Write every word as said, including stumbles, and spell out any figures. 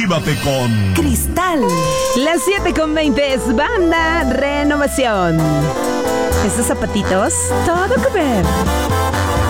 Actívate con Cristal. Las siete con veinte es Banda Renovación. Estos zapatitos, todo que ver.